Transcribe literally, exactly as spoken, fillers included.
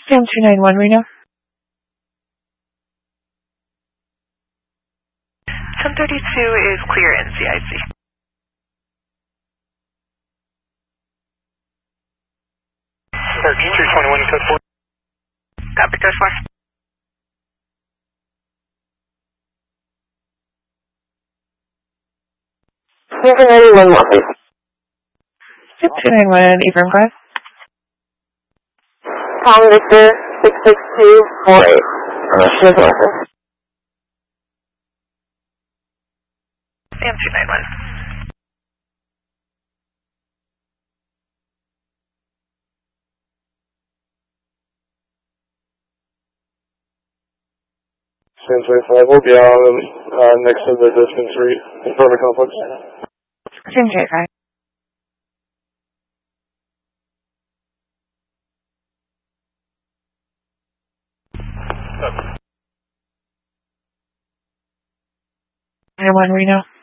Sam two nine one Reno. ten thirty-two is clear in C I C. thirty-two twenty-one, code four. Copy, code four. seven ninety-one, please. Sam two nine one, Ephraim five. Tom Victor, six six two four eight. Uh, Smith Orphan. Sam two nine one. Sam twenty-five, we'll be out uh, next to the dispensary in front of the complex. Sam two eight five. nine one Reno.